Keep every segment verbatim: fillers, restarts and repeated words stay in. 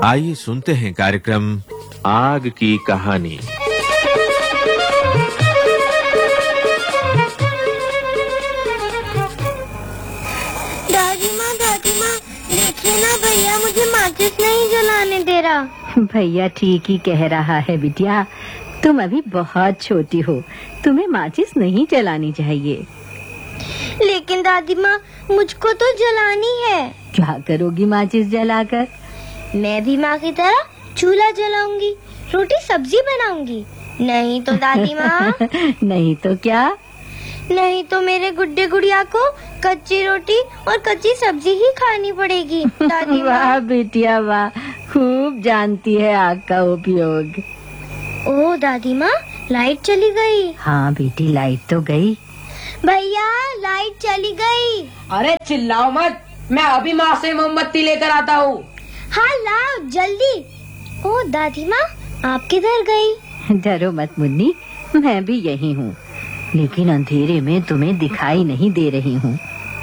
आइए सुनते हैं कार्यक्रम आग की कहानी। दादी माँ, दादी माँ, देखिए ना भैया मुझे माचिस नहीं जलाने दे रहा। भैया ठीक ही कह रहा है बिटिया, तुम अभी बहुत छोटी हो, तुम्हें माचिस नहीं जलानी चाहिए। लेकिन दादी माँ, मुझको तो जलानी है। क्या करोगी माचिस जलाकर? मैं भी माँ की तरह चूल्हा जलाऊंगी, रोटी सब्जी बनाऊंगी। नहीं तो दादी माँ नहीं तो क्या? नहीं तो मेरे गुड्डे गुड़िया को कच्ची रोटी और कच्ची सब्जी ही खानी पड़ेगी। दादी वाह बिटिया वाह, खूब जानती है आग का उपयोग। ओ दादी माँ, लाइट चली गई। हाँ बेटी, लाइट तो गई। भैया लाइट चली गई। अरे चिल्लाओ मत, मैं अभी माँ से मोमबत्ती लेकर आता हूँ। हाँ लाओ जल्दी। ओ दादी माँ, आप किधर गई? डरो मत मुन्नी, मैं भी यही हूँ, लेकिन अंधेरे में तुम्हें दिखाई नहीं दे रही हूँ।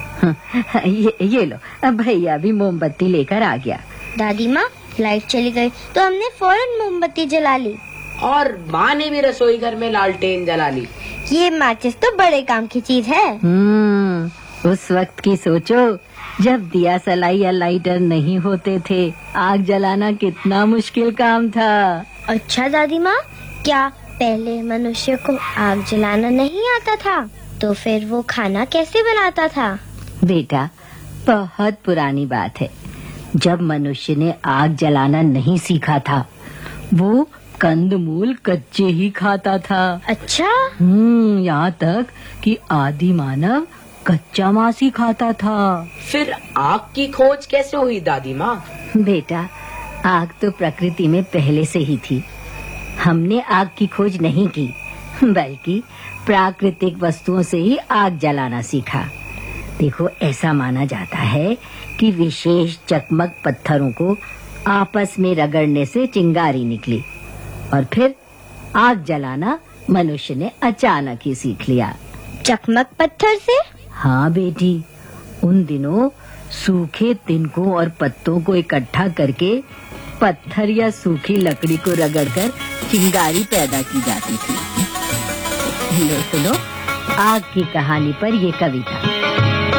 ये ये लो, अब भैया भी मोमबत्ती लेकर आ गया। दादी माँ, लाइट चली गई तो हमने फौरन मोमबत्ती जला ली। और माँ ने भी रसोई घर में लालटेन जला ली। ये माचिस तो बड़े काम की चीज है। हम्म, उस वक्त की सोचो जब दिया सलाई या लाइटर नहीं होते थे, आग जलाना कितना मुश्किल काम था। अच्छा दादी माँ, क्या पहले मनुष्य को आग जलाना नहीं आता था? तो फिर वो खाना कैसे बनाता था? बेटा, बहुत पुरानी बात है। जब मनुष्य ने आग जलाना नहीं सीखा था, वो कंदमूल कच्चे ही खाता था। अच्छा? हम्म, यहाँ तक कि आदि मानव कच्चा मांस ही खाता था। फिर आग की खोज कैसे हुई दादी माँ? बेटा, आग तो प्रकृति में पहले से ही थी। हमने आग की खोज नहीं की, बल्कि प्राकृतिक वस्तुओं से ही आग जलाना सीखा। देखो, ऐसा माना जाता है कि विशेष चकमक पत्थरों को आपस में रगड़ने से चिंगारी निकली और फिर आग जलाना मनुष्य ने अचानक ही सीख लिया। चकमक पत्थर से? हाँ बेटी, उन दिनों सूखे तिनकों और पत्तों को इकट्ठा करके पत्थर या सूखी लकड़ी को रगड़कर चिंगारी पैदा की जाती थी। लो सुनो आग की कहानी पर ये कविता।